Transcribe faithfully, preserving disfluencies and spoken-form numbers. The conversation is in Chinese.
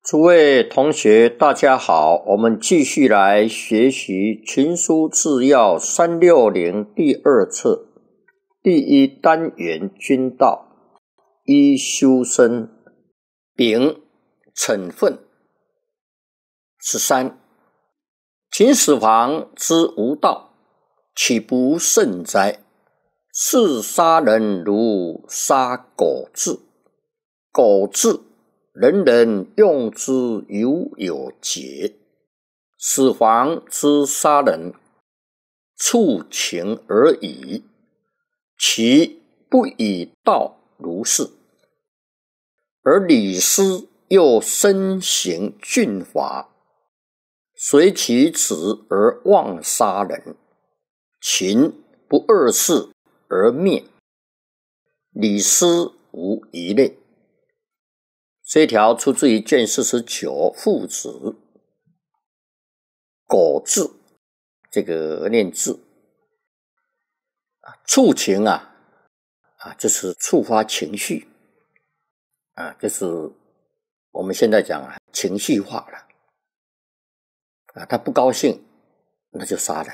诸位同学，大家好，我们继续来学习《群书治要》三六零第二册第一单元君道一修身丙惩分十三。秦始皇之无道，岂不甚哉？是杀人如杀狗彘，狗彘人人用之犹有节。始皇之杀人，触情而已，其不以道如是。而李斯又身行峻法，随其子而妄杀人，秦不二世而灭，李斯无一类。这条出自于卷四十九父子。狗彘这个念字，触情啊啊，就是触发情绪啊，就是我们现在讲啊，情绪化了啊，他不高兴那就杀人